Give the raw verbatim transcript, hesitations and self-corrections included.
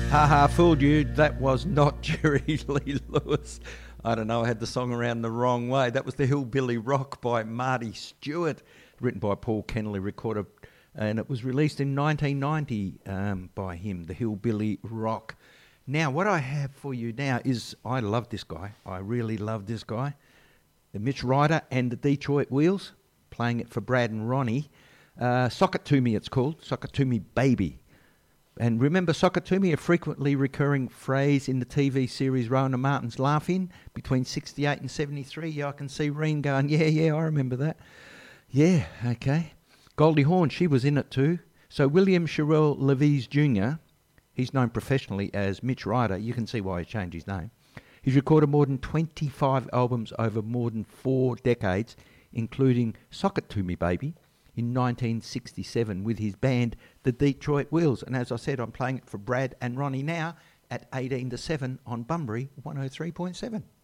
Ha ha, fooled you. That was not Jerry Lee Lewis. I don't know, I had the song around the wrong way. That was the Hillbilly Rock by Marty Stewart, written by Paul Kennelly, recorded, and it was released in nineteen ninety um, by him, the Hillbilly Rock. Now, what I have for you now is, I love this guy. I really love this guy. The Mitch Ryder and the Detroit Wheels, playing it for Brad and Ronnie. Uh, Sock It To Me, it's called. Sock It To Me, Baby. And remember, Sock It To Me, a frequently recurring phrase in the T V series Rowan and Martin's Laugh-In between sixty-eight and seventy-three. Yeah, I can see Reen going, yeah, yeah, I remember that. Yeah, okay. Goldie Hawn, she was in it too. So William Sherrill Levis Junior, he's known professionally as Mitch Ryder. You can see why he changed his name. He's recorded more than twenty-five albums over more than four decades, including Sock It To Me, Baby, in nineteen sixty-seven with his band, the Detroit Wheels. And as I said, I'm playing it for Brad and Ronnie now at eighteen to seven on Bunbury one oh three point seven.